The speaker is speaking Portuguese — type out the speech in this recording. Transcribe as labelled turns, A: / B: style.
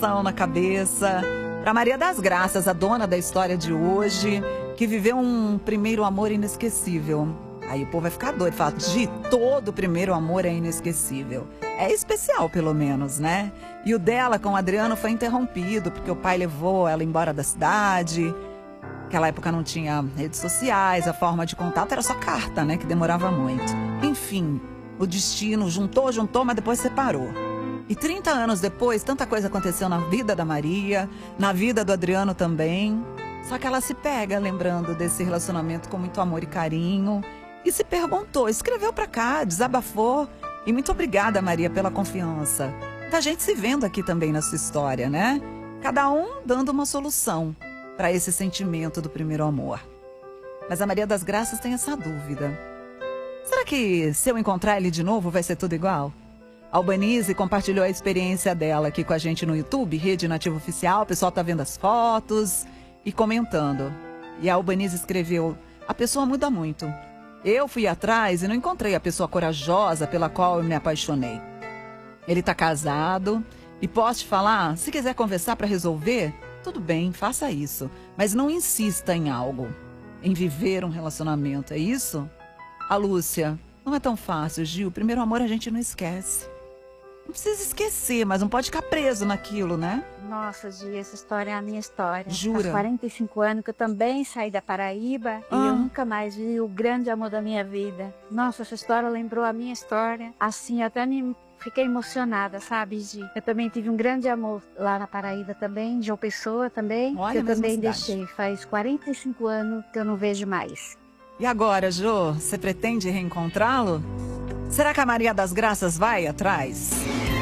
A: coração, na cabeça. Para Maria das Graças, a dona da história de hoje, que viveu um primeiro amor inesquecível. Aí o povo vai ficar doido, fala, de todo primeiro amor é inesquecível. É especial, pelo menos, né? E o dela com o Adriano foi interrompido, porque o pai levou ela embora da cidade. Naquela época não tinha redes sociais, a forma de contato era só carta, né? Que demorava muito. Enfim, o destino juntou, mas depois separou. E 30 anos depois, tanta coisa aconteceu na vida da Maria, na vida do Adriano também. Só que ela se pega lembrando desse relacionamento com muito amor e carinho. E se perguntou, escreveu pra cá, desabafou. E muito obrigada, Maria, pela confiança. Muita gente se vendo aqui também na sua história, né? Cada um dando uma solução para esse sentimento do primeiro amor. Mas a Maria das Graças tem essa dúvida. Será que se eu encontrar ele de novo vai ser tudo igual? A Albanise compartilhou a experiência dela aqui com a gente no YouTube, Rede Nativa Oficial. O pessoal tá vendo as fotos e comentando. E a Albanise escreveu, a pessoa muda muito. Eu fui atrás e não encontrei a pessoa corajosa pela qual eu me apaixonei. Ele tá casado e posso te falar, se quiser conversar para resolver, tudo bem, faça isso. Mas não insista em algo, em viver um relacionamento, é isso? A Lúcia, não é tão fácil, Gil. Primeiro amor a gente não esquece. Não precisa esquecer, mas não pode ficar preso naquilo, né?
B: Nossa, Gi, essa história é a minha história.
A: Jura?
B: Faz 45 anos que eu também saí da Paraíba e eu nunca mais vi o grande amor da minha vida. Nossa, essa história lembrou a minha história. Assim, até fiquei emocionada, sabe, Gi? Eu também tive um grande amor lá na Paraíba também, João Pessoa também.
A: Olha,
B: eu também
A: cidade.
B: Deixei. Faz 45 anos que eu não vejo mais.
A: E agora, Jô, você pretende reencontrá-lo? Será que a Maria das Graças vai atrás?